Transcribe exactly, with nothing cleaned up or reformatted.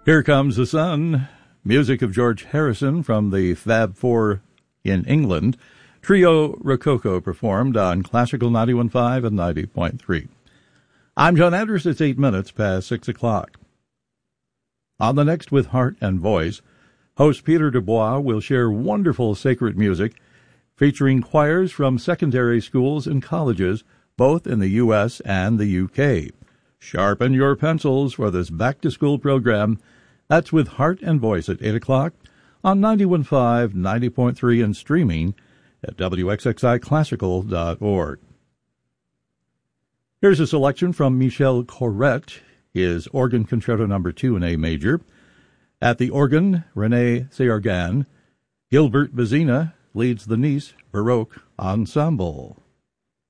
Here Comes the Sun, music of George Harrison from the Fab Four in England. Trio Rococo performed on Classical ninety-one point five and ninety point three. I'm John Anders. It's eight minutes past six o'clock. On the next With Heart and Voice, host Peter Dubois will share wonderful sacred music featuring choirs from secondary schools and colleges, both in the U S and the U K. Sharpen your pencils for this back-to-school program. That's With Heart and Voice at eight o'clock on ninety-one point five, ninety point three, and streaming at W X X I classical dot org. Here's a selection from Michel Corrette, his Organ Concerto Number two in A Major. At the organ, René Seargan. Gilbert Bazina leads the Nice Baroque Ensemble.